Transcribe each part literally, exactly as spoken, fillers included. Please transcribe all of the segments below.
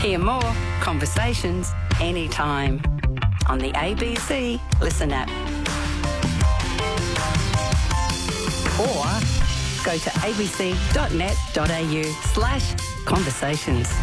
Hear more conversations anytime on the A B C Listen app. Or go to abc.net.au slash conversations.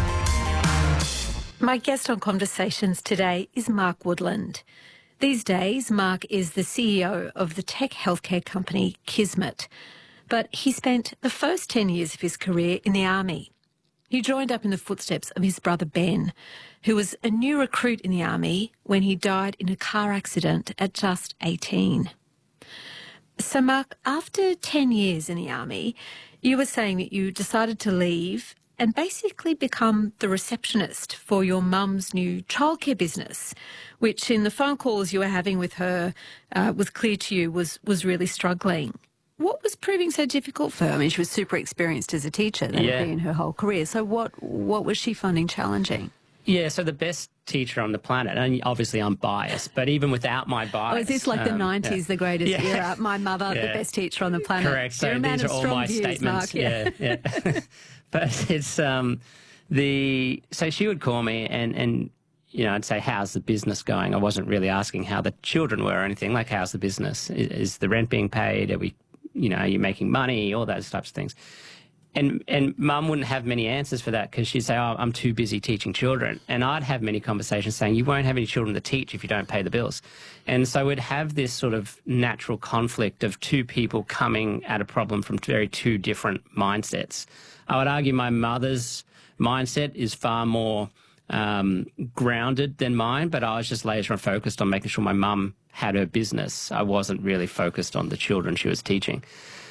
My guest on Conversations today is Mark Woodland. These days, Mark is the C E O of the tech healthcare company Kismet, but he spent the first ten years of his career in the Army. He joined up in the footsteps of his brother Ben, who was a new recruit in the Army when he died in a car accident at just eighteen. So, Mark, after ten years in the Army, you were saying that you decided to leave and basically become the receptionist for your mum's new childcare business, which in the phone calls you were having with her uh, was clear to you was, was really struggling. What was proving so difficult for her? I mean, she was super experienced as a teacher, that yeah. had been her whole career. So what what was she finding challenging? Yeah, so the best teacher on the planet, and obviously I'm biased, but even without my bias... Oh, is this like um, the nineties, yeah. the greatest yeah. era? My mother, yeah. the best teacher on the planet. Correct. So these are all my views, statements. Mark, yeah, yeah. yeah. But it's... um the So she would call me and... and you know, I'd say, how's the business going? I wasn't really asking how the children were or anything, like, how's the business? Is, is the rent being paid? Are we... You know, are you making money? All those types of things. And and Mum wouldn't have many answers for that because she'd say, oh, I'm too busy teaching children. And I'd have many conversations saying, you won't have any children to teach if you don't pay the bills. And so we'd have this sort of natural conflict of two people coming at a problem from very two different mindsets. I would argue my mother's mindset is far more um, grounded than mine, but I was just laser and focused on making sure my mum had her business. I wasn't really focused on the children she was teaching.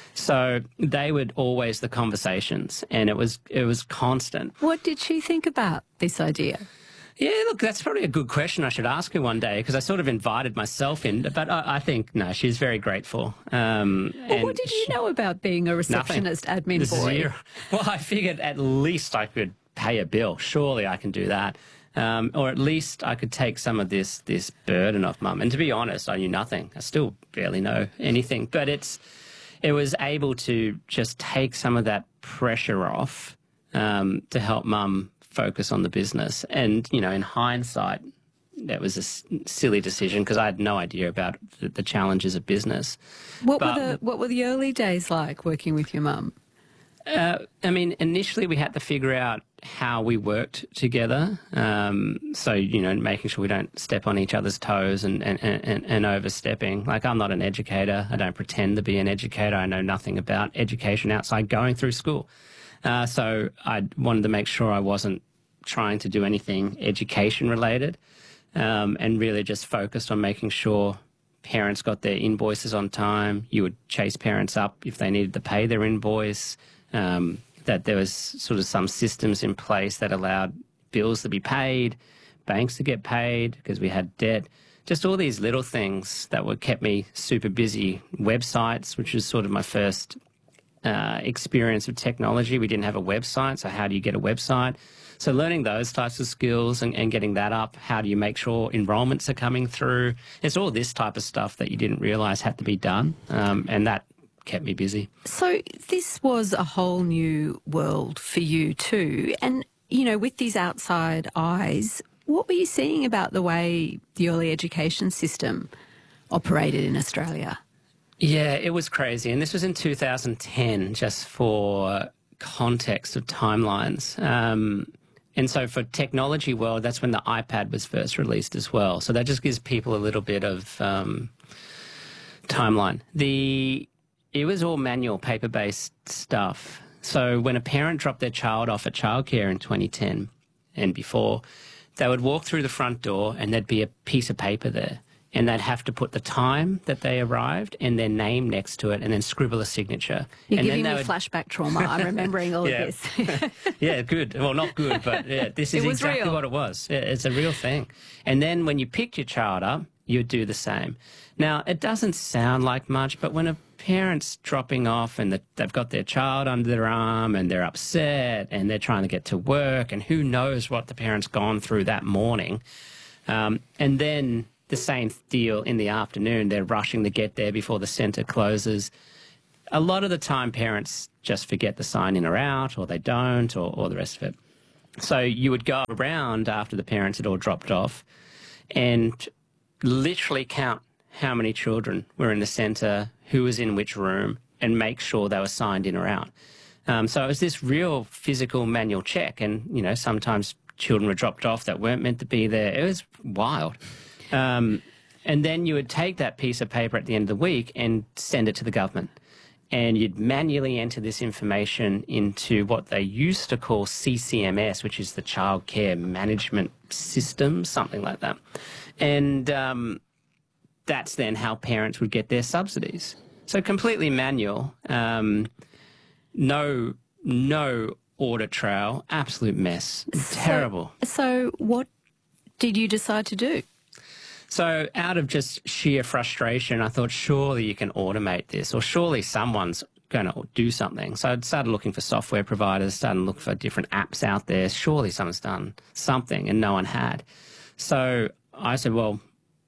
So they were always the conversations, and it was it was constant. What did she think about this idea? Yeah, look, that's probably a good question I should ask her one day, because I sort of invited myself in, but I, I think, no, she's very grateful. Um, well, what did you know about being a receptionist nothing. admin this boy? Is a, well, I figured at least I could pay a bill. Surely I can do that. Um, or at least I could take some of this this burden off Mum. And to be honest, I knew nothing. I still barely know anything. But it's it was able to just take some of that pressure off um, to help Mum focus on the business. And, you know, in hindsight, that was a s- silly decision because I had no idea about the, the challenges of business. What but, were the what were the early days like working with your mum? Uh, I mean, initially we had to figure out how we worked together. Um, so, you know, making sure we don't step on each other's toes and, and, and, and overstepping. Like, I'm not an educator. I don't pretend to be an educator. I know nothing about education outside going through school. Uh, so I wanted to make sure I wasn't trying to do anything education related, um, and really just focused on making sure parents got their invoices on time. You would chase parents up if they needed to pay their invoice. Um, that there was sort of some systems in place that allowed bills to be paid, banks to get paid because we had debt. Just all these little things that were kept me super busy. Websites, which was sort of my first uh, experience with technology. We didn't have a website, so how do you get a website? So learning those types of skills and, and getting that up. How do you make sure enrollments are coming through? It's all this type of stuff that you didn't realise had to be done, um, and that kept me busy. So this was a whole new world for you too. And, you know, with these outside eyes, what were you seeing about the way the early education system operated in Australia? Yeah, it was crazy. And this was in two thousand ten, just for context of timelines. Um, and so for technology world, that's when the iPad was first released as well. So that just gives people a little bit of um, timeline. The It was all manual, paper-based stuff. So when a parent dropped their child off at childcare in twenty ten and before, they would walk through the front door and there'd be a piece of paper there. And they'd have to put the time that they arrived and their name next to it and then scribble a signature. You're and giving then me would... flashback trauma. I'm remembering all yeah. of this. Yeah, good. Well, not good, but yeah, this is exactly real. what it was. Yeah, it's a real thing. And then when you picked your child up, you'd do the same. Now, it doesn't sound like much, but when a parent's dropping off and the, they've got their child under their arm and they're upset and they're trying to get to work and who knows what the parent's gone through that morning, um, and then the same deal in the afternoon, they're rushing to get there before the centre closes. A lot of the time parents just forget to sign in or out, or they don't, or, or the rest of it. So you would go around after the parents had all dropped off and literally count how many children were in the centre, who was in which room, and make sure they were signed in or out. Um, so it was this real physical manual check, and, you know, sometimes children were dropped off that weren't meant to be there. It was wild. Um, and then you would take that piece of paper at the end of the week and send it to the government. And you'd manually enter this information into what they used to call C C M S, which is the Child Care Management System, something like that. And um, that's then how parents would get their subsidies. So completely manual, um, no, no audit trail, absolute mess, terrible. So, so what did you decide to do? So out of just sheer frustration, I thought, surely you can automate this, or surely someone's going to do something. So I started looking for software providers, started looking for different apps out there. Surely someone's done something, and no one had. So I said, well,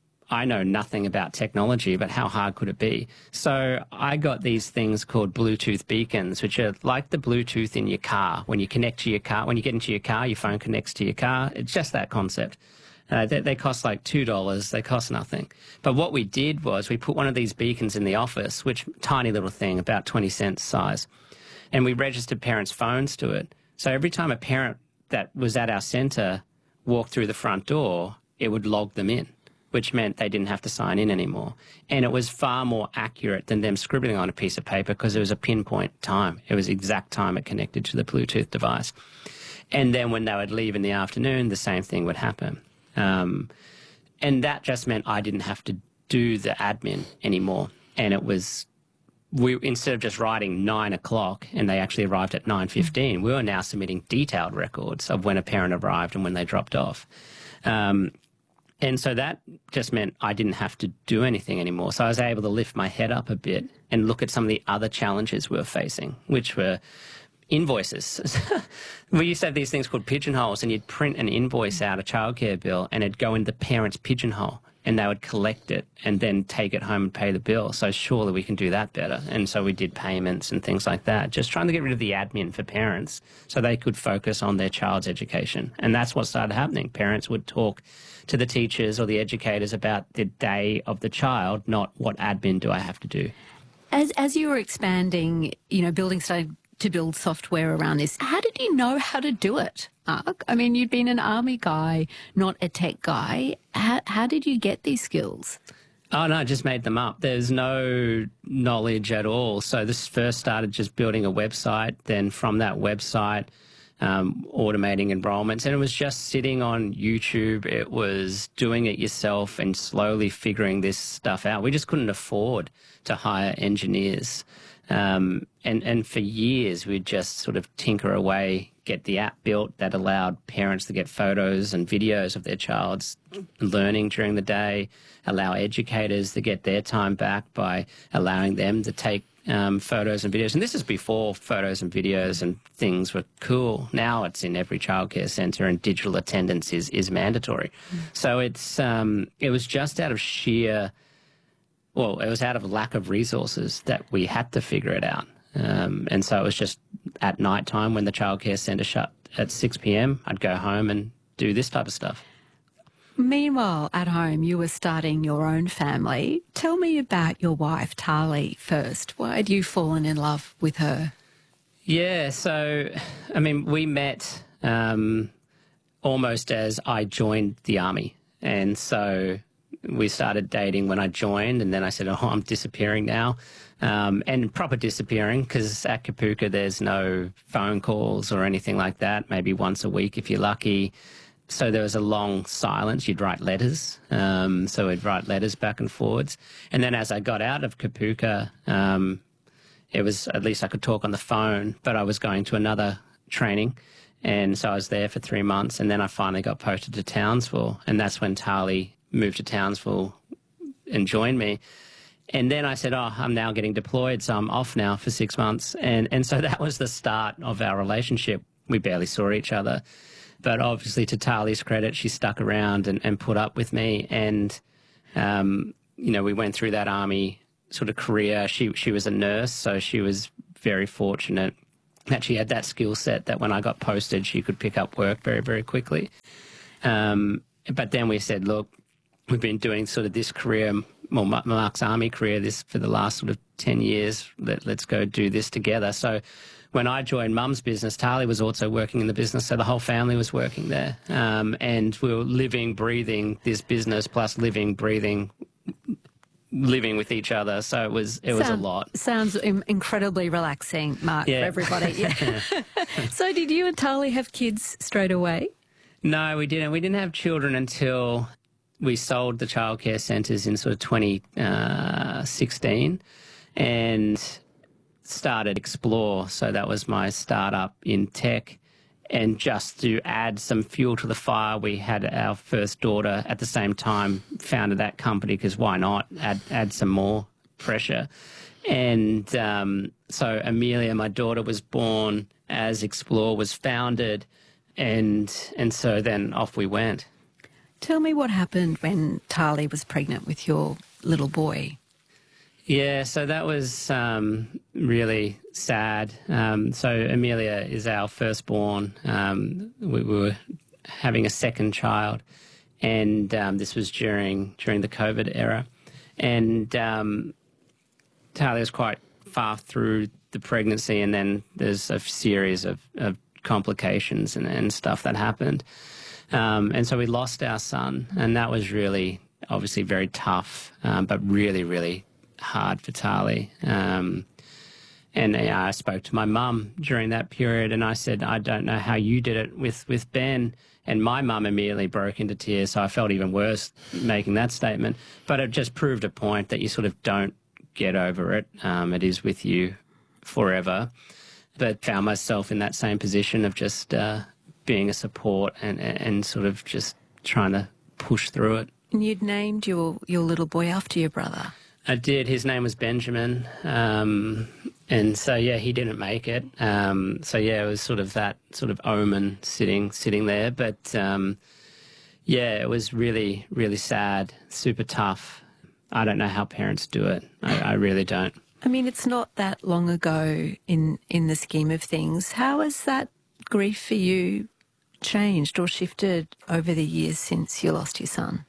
I know nothing about technology, but how hard could it be? So I got these things called Bluetooth beacons, which are like the Bluetooth in your car. When you connect to your car, when you get into your car, your phone connects to your car. It's just that concept. Uh, they, they cost like two dollars. They cost nothing. But what we did was we put one of these beacons in the office, which tiny little thing, about twenty cents size, and we registered parents' phones to it. So every time a parent that was at our centre walked through the front door, it would log them in, which meant they didn't have to sign in anymore. And it was far more accurate than them scribbling on a piece of paper because it was a pinpoint time. It was exact time it connected to the Bluetooth device. And then when they would leave in the afternoon, the same thing would happen. Um, and that just meant I didn't have to do the admin anymore. And it was, we instead of just writing nine o'clock and they actually arrived at nine fifteen, we were now submitting detailed records of when a parent arrived and when they dropped off. Um, and so that just meant I didn't have to do anything anymore. So I was able to lift my head up a bit and look at some of the other challenges we were facing, which were invoices. We used to have these things called pigeonholes, and you'd print an invoice out, a childcare bill, and it'd go in the parent's pigeonhole, and they would collect it and then take it home and pay the bill. So surely we can do that better. And so we did payments and things like that, just trying to get rid of the admin for parents so they could focus on their child's education. And that's what started happening. Parents would talk to the teachers or the educators about the day of the child, not what admin do I have to do. As as you were expanding, you know, building starting to build software around this, how did you know how to do it, Mark? I mean, you'd been an army guy, not a tech guy. How, how did you get these skills? Oh, no, I just made them up. There's no knowledge at all. So this first started just building a website. Then from that website, um, automating enrollments. And it was just sitting on YouTube. It was doing it yourself and slowly figuring this stuff out. We just couldn't afford to hire engineers. Um, and, and for years, we'd just sort of tinker away, get the app built that allowed parents to get photos and videos of their child's learning during the day, allow educators to get their time back by allowing them to take um, photos and videos. And this is before photos and videos and things were cool. Now it's in every childcare centre, and digital attendance is, is mandatory. Mm. So it's um, it was just out of sheer... Well, it was out of lack of resources that we had to figure it out. Um, and so it was just at night time when the childcare centre shut at six p m, I'd go home and do this type of stuff. Meanwhile, at home, you were starting your own family. Tell me about your wife, Tali, first. Why had you fallen in love with her? Yeah, so, I mean, we met um, almost as I joined the army. And so we started dating when I joined, and then I said, oh, I'm disappearing now. Um, and proper disappearing, because at Kapooka there's no phone calls or anything like that, maybe once a week if you're lucky. So there was a long silence. You'd write letters. Um, so we'd write letters back and forwards. And then as I got out of Kapooka, um, it was, at least I could talk on the phone, but I was going to another training. And so I was there for three months, and then I finally got posted to Townsville. And that's when Tali moved to Townsville and joined me. And then I said, oh, I'm now getting deployed, so I'm off now for six months. And, and so that was the start of our relationship. We barely saw each other. But obviously, to Tali's credit, she stuck around and, and put up with me. And, um, you know, we went through that army sort of career. She, she was a nurse, so she was very fortunate that she had that skill set that when I got posted, she could pick up work very, very quickly. Um, but then we said, look, we've been doing sort of this career, well, Mark's army career, this for the last sort of ten years. Let, let's go do this together. So when I joined Mum's business, Tali was also working in the business, so the whole family was working there. Um, and we were living, breathing this business, plus living, breathing, living with each other. So it was it was Sound, a lot. Sounds incredibly relaxing, Mark, Yeah. for everybody. Yeah. So did you and Tali have kids straight away? No, we didn't. We didn't have children until we sold the childcare centres in sort of twenty sixteen and started Explore. So that was my startup in tech. And just to add some fuel to the fire, we had our first daughter at the same time, founded that company because why not add, add some more pressure. And um, so Amelia, my daughter, was born as Explore was founded. And, and so then off we went. Tell me what happened when Tali was pregnant with your little boy. Yeah, so that was um, really sad. Um, so Amelia is our firstborn. Um, we, we were having a second child, and um, this was during during the COVID era. And um, Talia was quite far through the pregnancy, and then there's a series of, of complications and, and stuff that happened. Um, and so we lost our son, and that was really obviously very tough, um, but really, really hard for Tali. Um, and uh, I spoke to my mum during that period, and I said, I don't know how you did it with, with Ben. And my mum immediately broke into tears, so I felt even worse making that statement. But it just proved a point that you sort of don't get over it. Um, it is with you forever. But found myself in that same position of just uh, being a support and, and, and sort of just trying to push through it. And you'd named your, your little boy after your brother. I did. His name was Benjamin. Um, and so, yeah, he didn't make it. Um, so, yeah, it was sort of that sort of omen sitting sitting there. But, um, yeah, it was really, really sad, super tough. I don't know how parents do it. I, I really don't. I mean, it's not that long ago in, in the scheme of things. How has that grief for you changed or shifted over the years since you lost your son?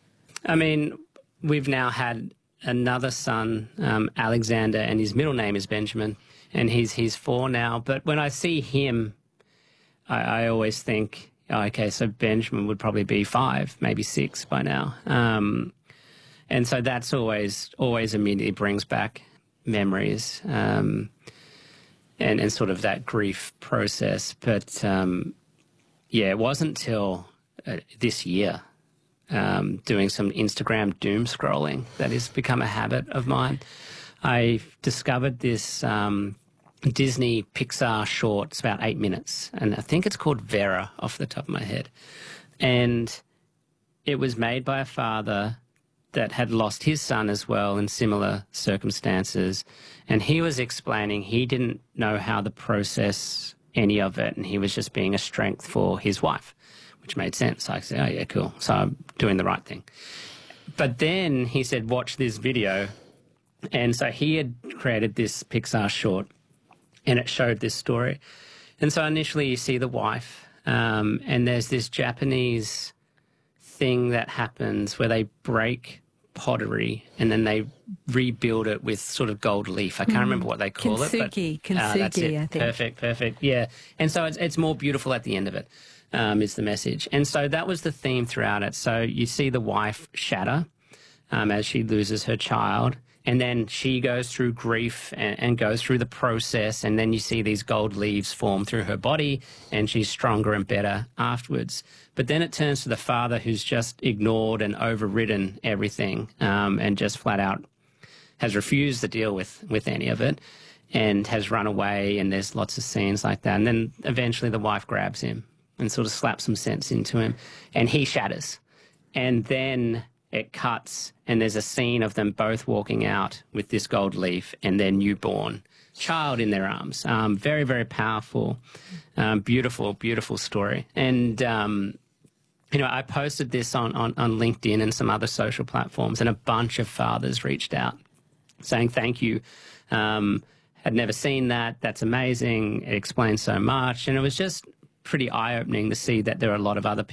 I mean, we've now had another son, um, Alexander, and his middle name is Benjamin, and he's he's four now. But when I see him, I, I always think, oh, okay, so Benjamin would probably be five, maybe six by now. Um, and so that's always always immediately brings back memories um, and, and sort of that grief process. But, um, yeah, it wasn't till uh, this year, Um, doing some Instagram doom scrolling that has become a habit of mine. I discovered this um, Disney Pixar short. It's about eight minutes, and I think it's called Vera off the top of my head. And it was made by a father that had lost his son as well in similar circumstances. And he was explaining he didn't know how to process any of it, and he was just being a strength for his wife, which made sense. I said, oh, yeah, cool. So I'm doing the right thing. But then he said, watch this video. And so he had created this Pixar short, and it showed this story. And so initially you see the wife, um, and there's this Japanese thing that happens where they break pottery and then they rebuild it with sort of gold leaf. I can't mm. remember what they call Kintsugi, it. But, Kintsugi, uh, that's it. I think. Perfect, perfect. Yeah. And so it's, it's more beautiful at the end of it. Um, is the message. And so that was the theme throughout it. So you see the wife shatter um, as she loses her child, and then she goes through grief and, and goes through the process, and then you see these gold leaves form through her body, and she's stronger and better afterwards. But then it turns to the father who's just ignored and overridden everything um, and just flat out has refused to deal with, with any of it and has run away, and there's lots of scenes like that. And then eventually the wife grabs him and sort of slaps some sense into him, and he shatters. And then it cuts, and there's a scene of them both walking out with this gold leaf and their newborn child in their arms. Um, very, very powerful, um, beautiful, beautiful story. And, um, you know, I posted this on, on, on LinkedIn and some other social platforms, and a bunch of fathers reached out saying thank you. Um, had never seen that. That's amazing. It explains so much. And it was just pretty eye-opening to see that there are a lot of other